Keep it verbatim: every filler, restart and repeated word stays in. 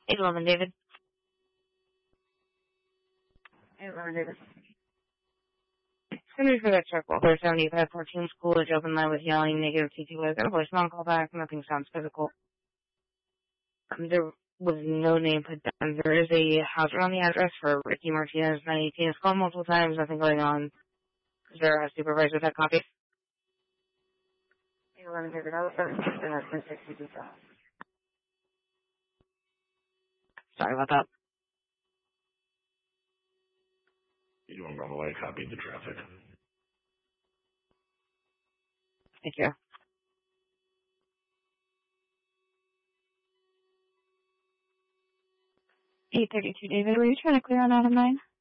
eight eleven, David. eight eleven, David. It's going to be for that truck four seventy-five fourteen Schoolage open line with yelling, negative T T Y. Got a voicemail call back. Nothing sounds physical. Um, there was no name put down. There is a house around the address for Ricky Martinez, nine eighteen. It's called multiple times. Nothing going on. Is there a supervisor that copy? eight eleven, David. I was sixty-two. Sorry about that. You don't run away, copy the traffic. Thank you. eight thirty-two, David. Were you trying to clear on Adam nine?